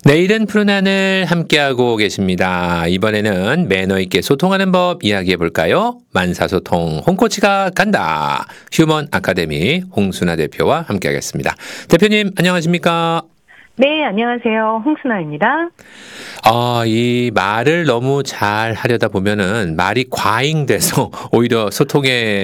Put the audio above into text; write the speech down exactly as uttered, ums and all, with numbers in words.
내일은 푸른 하늘 함께하고 계십니다. 이번에는 매너 있게 소통하는 법 이야기해 볼까요? 만사소통 홍코치가 간다. 휴먼 아카데미 홍순아 대표와 함께하겠습니다. 대표님 안녕하십니까? 네, 안녕하세요. 홍순아입니다. 아, 이 말을 너무 잘 하려다 보면은 말이 과잉돼서 오히려 소통에